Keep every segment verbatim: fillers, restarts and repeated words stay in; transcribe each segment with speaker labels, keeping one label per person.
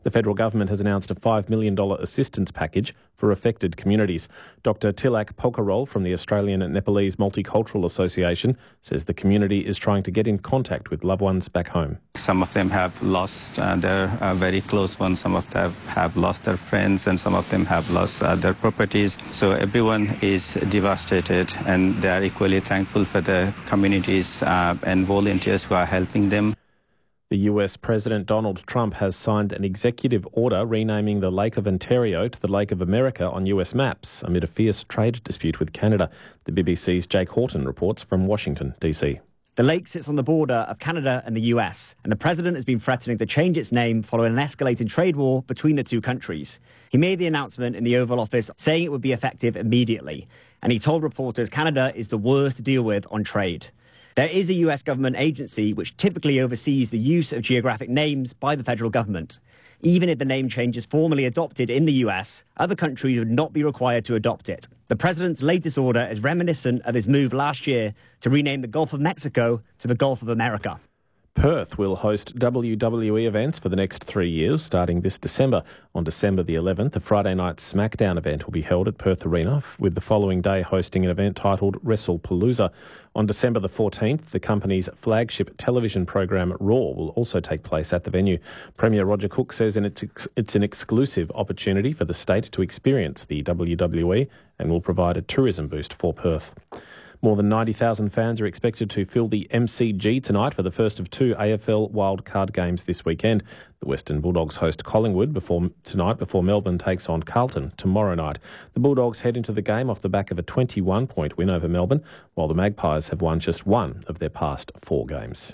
Speaker 1: The federal government has announced a five million dollars assistance package for affected communities. Doctor Tilak Polkarol from the Australian and Nepalese Multicultural Association says the community is trying to get in contact with loved ones back home.
Speaker 2: Some of them have lost uh, their uh, very close ones, some of them have lost their friends, and some of them have lost uh, their properties. So everyone is devastated, and they are equally thankful for the communities uh, and volunteers who are helping them.
Speaker 1: The U S President Donald Trump has signed an executive order renaming the Lake of Ontario to the Lake of America on U S maps amid a fierce trade dispute with Canada. The B B C's Jake Horton reports from Washington, D C.
Speaker 3: The lake sits on the border of Canada and the U S, and the president has been threatening to change its name following an escalated trade war between the two countries. He made the announcement in the Oval Office saying it would be effective immediately, and he told reporters Canada is the worst to deal with on trade. There is a U S government agency which typically oversees the use of geographic names by the federal government. Even if the name change is formally adopted in the U S, other countries would not be required to adopt it. The president's latest order is reminiscent of his move last year to rename the Gulf of Mexico to the Gulf of America.
Speaker 1: Perth will host W W E events for the next three years, starting this December. On December the eleventh, a Friday night SmackDown event will be held at Perth Arena, with the following day hosting an event titled WrestlePalooza. On December the fourteenth, the company's flagship television program Raw will also take place at the venue. Premier Roger Cook says it's, ex- it's an exclusive opportunity for the state to experience the W W E and will provide a tourism boost for Perth. More than ninety thousand fans are expected to fill the M C G tonight for the first of two A F L wildcard games this weekend. The Western Bulldogs host Collingwood before tonight before Melbourne takes on Carlton tomorrow night. The Bulldogs head into the game off the back of a twenty-one point win over Melbourne, while the Magpies have won just one of their past four games.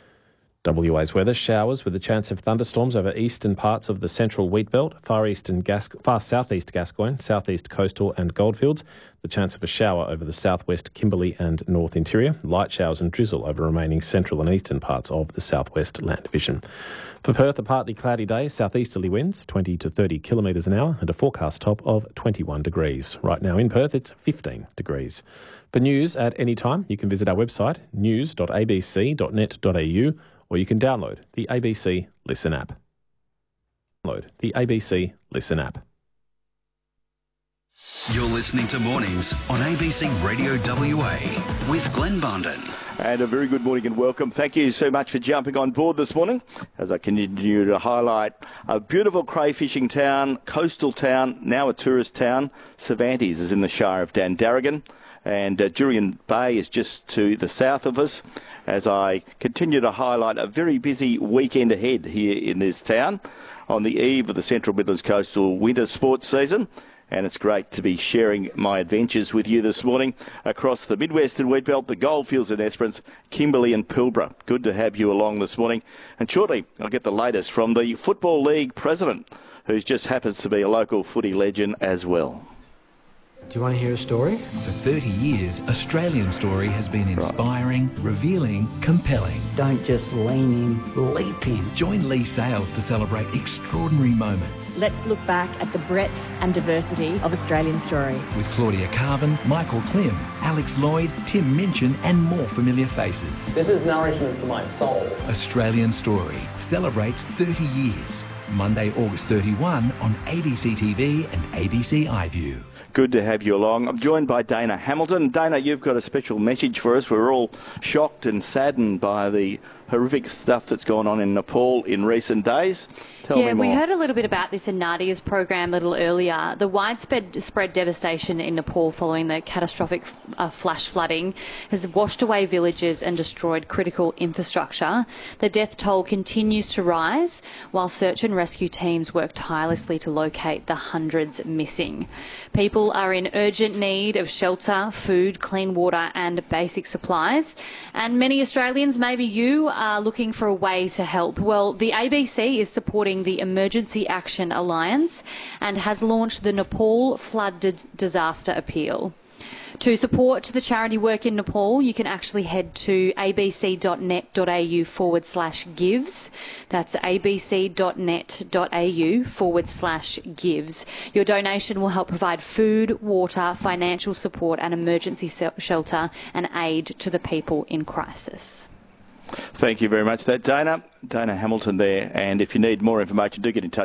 Speaker 1: W A's weather: showers with a chance of thunderstorms over eastern parts of the central wheatbelt, far eastern Gas- far southeast Gascoyne, southeast coastal and Goldfields. The chance of a shower over the southwest Kimberley and north interior. Light showers and drizzle over remaining central and eastern parts of the southwest land division. For Perth, a partly cloudy day, southeasterly winds twenty to thirty kilometres an hour and a forecast top of twenty-one degrees. Right now in Perth, it's fifteen degrees. For news at any time, you can visit our website, news dot a b c dot net dot a u, or you can download the A B C Listen app. Download the A B C Listen app.
Speaker 4: You're listening to Mornings on A B C Radio W A with Glenn Bondon.
Speaker 5: And a very good morning and welcome. Thank you so much for jumping on board this morning as I continue to highlight a beautiful crayfishing town, coastal town, now a tourist town. Cervantes is in the Shire of Dandaragan, and uh, Jurien Bay is just to the south of us, as I continue to highlight a very busy weekend ahead here in this town on the eve of the Central Midlands Coastal winter sports season. And it's great to be sharing my adventures with you this morning across the Midwestern Wheatbelt, the Goldfields and Esperance, Kimberley and Pilbara. Good to have you along this morning. And shortly, I'll get the latest from the Football League president, who just happens to be a local footy legend as well.
Speaker 6: Do you want to hear a story?
Speaker 7: For thirty years, Australian Story has been inspiring, right. revealing, compelling.
Speaker 8: Don't just lean in, leap in.
Speaker 7: Join Lee Sales to celebrate extraordinary moments.
Speaker 9: Let's look back at the breadth and diversity of Australian Story.
Speaker 7: With Claudia Carvin, Michael Klim, Alex Lloyd, Tim Minchin and more familiar faces.
Speaker 10: This is nourishment for my soul.
Speaker 7: Australian Story celebrates thirty years. Monday, August thirty-first on A B C T V and A B C iView.
Speaker 5: Good to have you along. I'm joined by Dana Hamilton. Dana, you've got a special message for us. We're all shocked and saddened by the horrific stuff that's gone on in Nepal in recent days. Tell
Speaker 11: yeah,
Speaker 5: me more.
Speaker 11: We heard a little bit about this in Nadia's program a little earlier. The widespread spread devastation in Nepal following the catastrophic uh, flash flooding has washed away villages and destroyed critical infrastructure. The death toll continues to rise while search and rescue teams work tirelessly to locate the hundreds missing. People are in urgent need of shelter, food, clean water and basic supplies. And many Australians, maybe you, are looking for a way to help. Well, the A B C is supporting the Emergency Action Alliance and has launched the Nepal Flood D- Disaster Appeal. To support the charity work in Nepal, you can actually head to abc.net.au forward slash gives. That's abc.net.au forward slash gives. Your donation will help provide food, water, financial support and emergency shelter and aid to the people in crisis.
Speaker 5: Thank you very much. That Dana, Dana Hamilton there. And if you need more information, do get in touch.